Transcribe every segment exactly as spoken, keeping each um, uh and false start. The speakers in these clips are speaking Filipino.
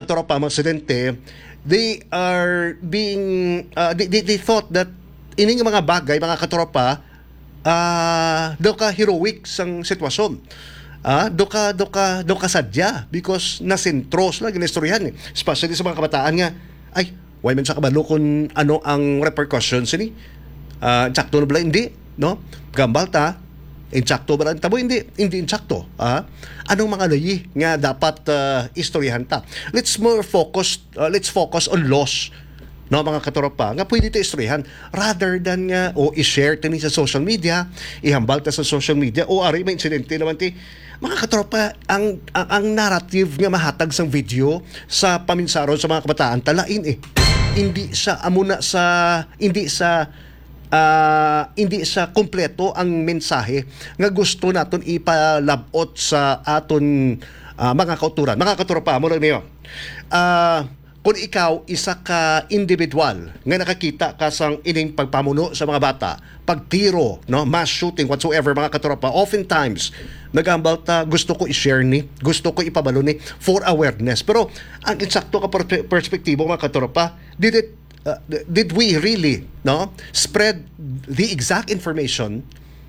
katropa mga estudyante, they are being uh, they, they, they thought that ining mga bagay mga katropa uh, daw ka heroic sang sitwasyon. Ah, do ka do ka do ka sadya because nasentros lang ginistoryahan eh. Especially sa mga kabataan nga ay why man sa kabalo kung ano ang repercussions ni. Ah, uh, sakto na ba hindi, no? Gambal ta insakto ba ang tabo? Hindi, hindi insakto. Ah? Anong mga layi nga dapat uh, istoryahan ta? Let's more focus, uh, let's focus on laws. No, mga katropa, nga pwede ito istoryahan rather than nga o i-share tani sa social media, ihambal ta sa social media o ari may insidente naman ti mga katropa ang, ang ang narrative nga mahatag sang video sa paminsaron sa mga kabataan talain eh. Hindi sa amuna sa hindi sa Uh, hindi sa kompleto ang mensahe nga gusto naton ipalabot sa aton uh, mga kauturan. Mga katropa mo lang niyo. Uh, kung ikaw isa ka individual nga nakakita ka sang ining pagpamuno sa mga bata, pagtiro, no, mass shooting whatsoever mga katropa, oftentimes nagambal ta gusto ko i-share ni, gusto ko ipabalo ni for awareness. Pero ang insakto ka perspektibo mga katropa, did it Uh, did we really no spread the exact information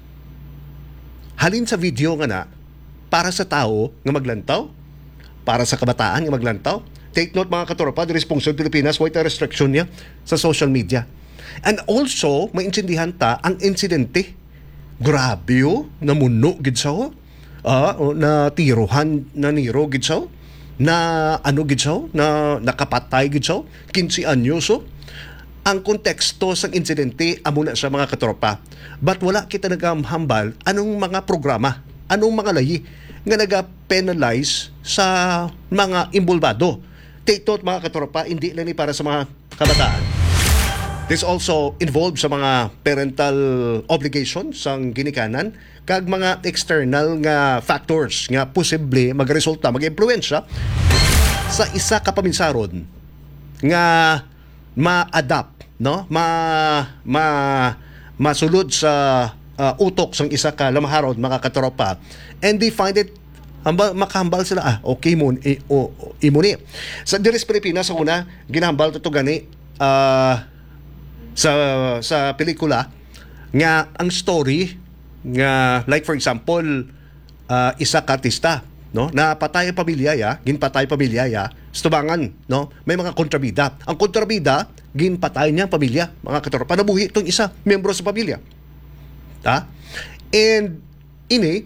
halin sa video nga na para sa tao nga maglantaw, para sa kabataan nga maglantaw? Take note mga katropa, the Responsible Pilipinas white restriction niya sa social media. And also maintindihan ta ang insidente, grabe yo namuno gid sa ho, ah, na tirohan na niro gid sa ho, na ano gid sa ho, na nakapatay gid sa ho, fifteen anyos so ang konteksto sa insidente amo na sa mga katropa. But wala kita naghambal anong mga programa, anong mga layi nga naga-penalize sa mga involvado. Take note mga katropa, hindi lang ni para sa mga kabataan. This also involves sa mga parental obligations sang ginikanan kag mga external nga factors nga posible magresulta, mag-impluwensya sa isa ka paminsaron nga ma-adapt, no, ma ma masulod sa uh, utok sang isa ka lamaharon mga katropa, and they find it hambal, makahambal sila ah okay mo i, o, o, imuni sa Diris Pilipinas. Sa una ginahambal to gani uh, sa sa pelikula nga ang story nga like for example uh, isa ka artista, no, napatay ang pamilya ya, ginpatay pamilya ya, stubangan, no, may mga kontrabida. Ang kontrabida ginpatay niya ang pamilya, mga katropa, nabuhi itong isa miyembro sa pamilya, ta, and ini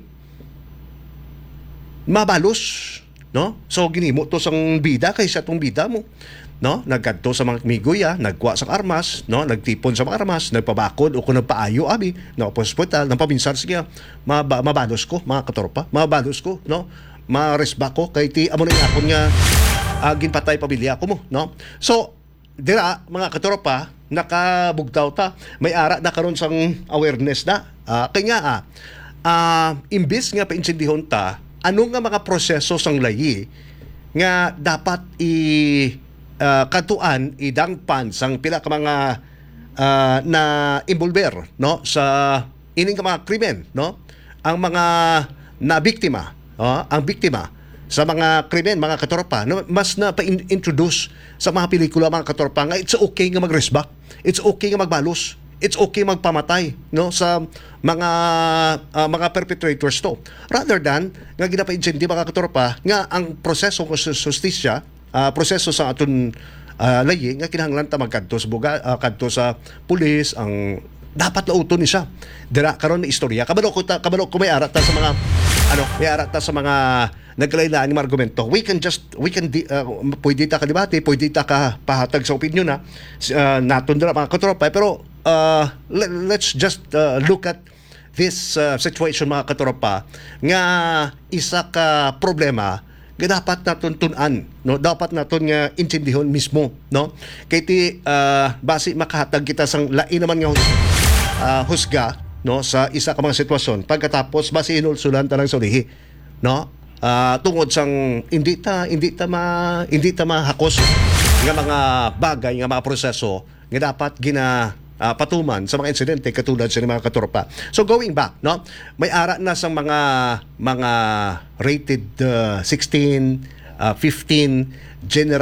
mabalos, no, so ginimo to sang bida kaysa tong bida mo, no, nagkadto sa mga migoya, nagkuha sa armas, no, nagtipon sa mga armas, nagpabakod o kung nagpaayo abi no hospital nang paminsan siya, mab- mabalos ko mga katropa, mabalos ko, no, maresba ko kay ti amo na akon nga uh, ginpatay pamilya ko mo, no. So dira mga katropa nakabugtaw ta, may ara na karon sang awareness na uh, kay nga ah uh, imbis nga paintsindihon ta ano nga mga proseso sang layi nga dapat i uh, katuan idangpan sang pila ka mga uh, na involver, no, sa ining mga krimen, no, ang mga na biktima, oh, ang biktima sa mga krimen mga katropa, no, mas na pa-introduce sa mga pelikula mga katropa nga it's okay nga magresbak, it's okay nga magbalos, it's okay magpamatay, no, sa mga uh, mga perpetrators to, rather than nga ginapa-incendi mga katropa nga ang proseso sa justisya, uh, proseso sa aton uh, layi nga kinahanglan ta magkadto sa buga, uh, kadto sa pulis, ang dapat lauton ni siya dira karon na istorya kabalo ko ta, kabalo ko may arat ta sa mga ano may arat ta sa mga nagkalain-lain ng argumento. We can just we can di, uh, pwede ta ka debate, pwede ta ka pahatag sa opinion na uh, naton dira mga katropa, pero uh, let, let's just uh, look at this uh, situation mga katropa nga isa ka problema nga dapat naton tun-an, no, dapat naton nga intindihon mismo, no, kay ti uh, basi makahatag kita sang lain naman nga uh, husga, no, sa isa ka mga sitwasyon pagkatapos basi hinulsulan ta lang sa ulihi, no, uh, tungod sang hindi ta hindi ta ma hindi ta mahakos nga mga bagay nga mga proseso nga dapat gina Uh, patuman sa mga insidente katulad sa mga katropa. So going back, no, may ara na sa mga mga rated uh, sixteen, uh, fifteen general